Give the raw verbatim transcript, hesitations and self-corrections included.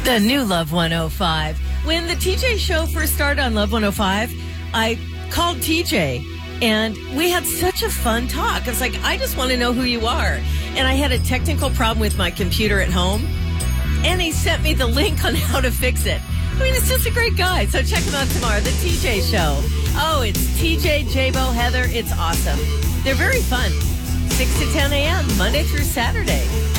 The new Love one oh five. When the T J show first started on Love one oh five, I called T J and we had such a fun talk. I was like, I just want to know who you are. And I had a technical problem with my computer at home, and he sent me the link on how to fix it. I mean, it's just a great guy. So check him out tomorrow, The T J Show. Oh, it's T J, J-Bo, Heather. It's awesome. They're very fun. six to ten a.m., Monday through Saturday.